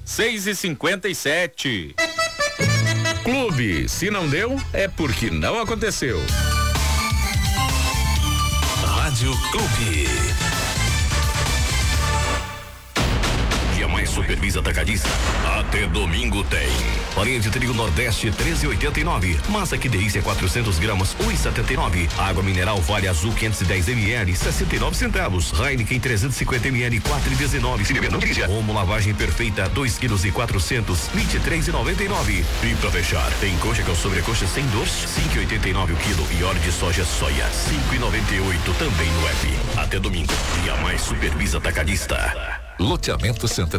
6h57. Clube, se não deu, é porque não aconteceu. Rádio Clube. Dia mais Supervisa Atacadista. Até domingo tem. Farinha de trigo Nordeste 13,89. Massa que delícia 400 gramas 1,79. Água mineral Vale Azul 510 ml 69 centavos. Heineken 350 ml 4,19. Se beber não dirija. Omo lavagem perfeita 2 quilos e 400 23,99. E pra fechar tem coxa com sobrecoxa sem dor 5,89 o quilo e óleo de soja soia 5,98 também no app. Até domingo. Dia mais Supervisa Atacadista. Loteamento Santa